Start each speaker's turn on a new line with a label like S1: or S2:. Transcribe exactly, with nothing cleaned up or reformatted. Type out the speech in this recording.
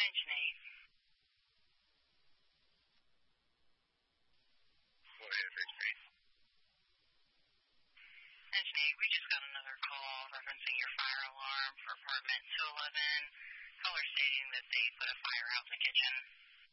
S1: Janae.
S2: Go ahead, H P.
S1: And Janae, we just got another call referencing your fire alarm for apartment two eleven. Caller stating that they put a fire out in the kitchen.